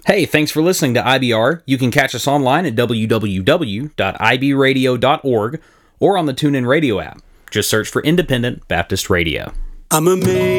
Hey, thanks for listening to IBR. You can catch us online at www.ibradio.org or on the TuneIn Radio app. Just search for Independent Baptist Radio. I'm amazed.